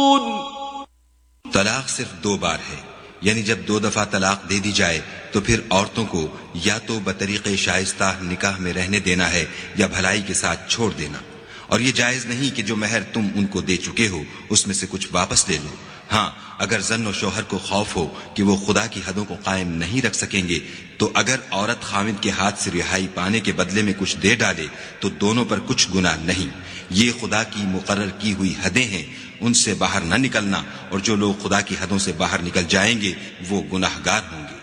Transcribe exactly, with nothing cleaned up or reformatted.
तलाक सिर्फ दो बार है, यानी जब दो दफा तलाक दे दी जाए तो फिर औरतों को या तो बतरीके शाइस्ता निकाह में रहने देना है या भलाई के साथ छोड़ देना। और ये जायज नहीं कि जो महर तुम उनको दे चुके हो उसमें से कुछ वापस ले लो। हाँ, अगर जन और शौहर को खौफ हो कि वो खुदा की हदों को कायम नहीं रख सकेंगे, तो अगर औरत खामिद के हाथ से रिहाई पाने के बदले में कुछ दे डाले तो दोनों पर कुछ गुनाह नहीं। ये खुदा की मुकर्रर की हुई हदें हैं, उनसे बाहर न निकलना, और जो लोग खुदा की हदों से बाहर निकल जाएंगे वो गुनाहगार होंगे।